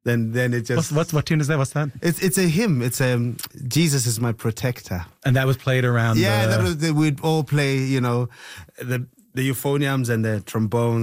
then it just... What tune is that? What's that? It's a hymn. It's Jesus is my protector. And that was played around. Yeah, we'd all play, the euphoniums and the trombones.